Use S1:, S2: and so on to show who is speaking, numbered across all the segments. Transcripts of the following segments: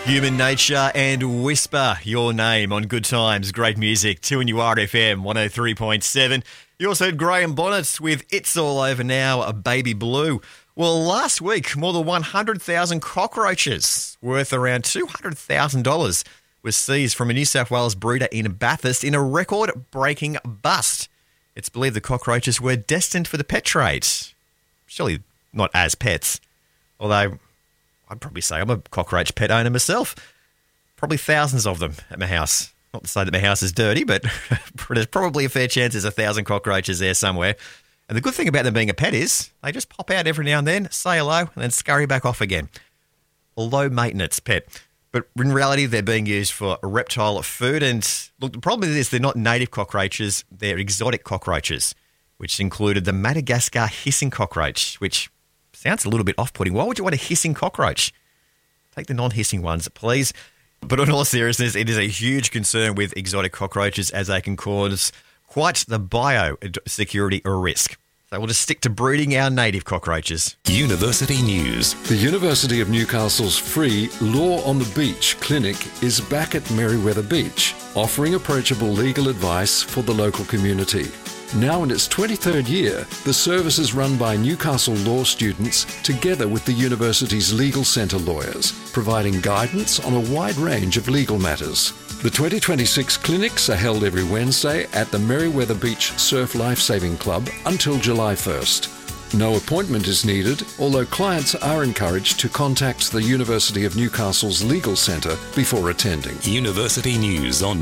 S1: Human Nature and Whisper Your Name on Good Times, great music, 2NURFM 103.7. You also had Graham Bonnet with It's All Over Now, a Baby Blue. Well, last week, more than 100,000 cockroaches worth around $200,000 was seized from a New South Wales breeder in Bathurst in a record-breaking bust. It's believed the cockroaches were destined for the pet trade. Surely not as pets, although I'd probably say I'm a cockroach pet owner myself. Probably thousands of them at my house. Not to say that my house is dirty, but there's probably a fair chance there's 1,000 cockroaches there somewhere. And the good thing about them being a pet is they just pop out every now and then, say hello, and then scurry back off again. A low-maintenance pet. But in reality, they're being used for reptile food. And look, the problem is they're not native cockroaches, they're exotic cockroaches, which included the Madagascar hissing cockroach, which sounds a little bit off-putting. Why would you want a hissing cockroach? Take the non-hissing ones, please. But in all seriousness, it is a huge concern with exotic cockroaches as they can cause quite the biosecurity risk. So we'll just stick to breeding our native cockroaches.
S2: University News.
S3: The University of Newcastle's free Law on the Beach clinic is back at Merewether Beach, offering approachable legal advice for the local community. Now in its 23rd year, the service is run by Newcastle law students together with the university's legal centre lawyers, providing guidance on a wide range of legal matters. The 2026 clinics are held every Wednesday at the Merewether Beach Surf Lifesaving Club until July 1st. No appointment is needed, although clients are encouraged to contact the University of Newcastle's legal centre before attending.
S2: University News on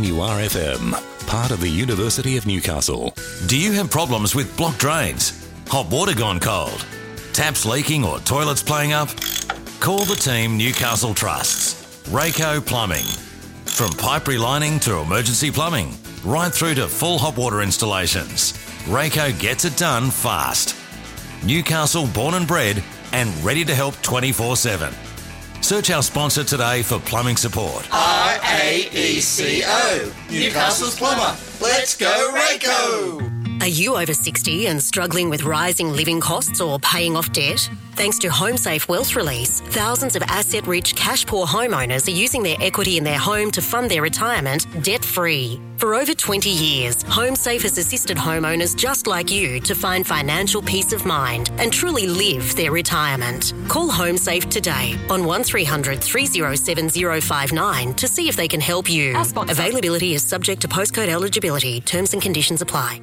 S2: 2NURFM, part of the University of Newcastle.
S4: Do you have problems with blocked drains? Hot water gone cold? Taps leaking or toilets playing up? Call the team Newcastle Trusts. Rayco Plumbing. From pipe relining to emergency plumbing, right through to full hot water installations, Rayco gets it done fast. Newcastle born and bred and ready to help 24/7. Search our sponsor today for plumbing support.
S5: RAECO, Newcastle's plumber. Let's go Rayco!
S6: Are you over 60 and struggling with rising living costs or paying off debt? Thanks to HomeSafe Wealth Release, thousands of asset-rich, cash-poor homeowners are using their equity in their home to fund their retirement debt-free. For over 20 years, HomeSafe has assisted homeowners just like you to find financial peace of mind and truly live their retirement. Call HomeSafe today on 1300 307 059 to see if they can help you. Availability is subject to postcode eligibility. Terms and conditions apply.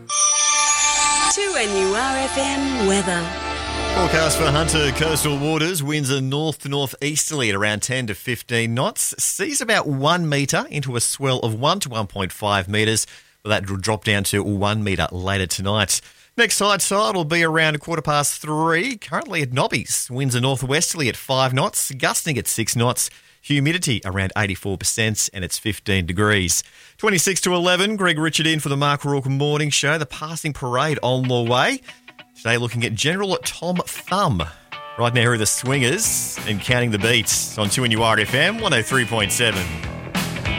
S7: 2NURFM weather.
S1: Forecast for Hunter coastal waters, winds are north to northeasterly at around 10 to 15 knots. Seas about 1 metre into a swell of 1 to 1.5 metres. Well, that will drop down to 1 metre later tonight. Next high tide will be around 3:15. Currently at Nobbies, winds are northwesterly at 5 knots, gusting at 6 knots. Humidity around 84% and it's 15 degrees. 26 to 11, Greg Richard in for the Mark Rourke Morning Show. The passing parade on the way. Today looking at General Tom Thumb. Right now here are the Swingers and Counting the Beats on 2NURFM 103.7.